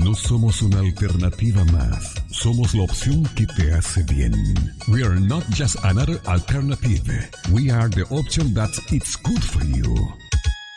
No somos una alternativa más. Somos la opción que te hace bien. We are not just another alternative. We are the option that it's good for you.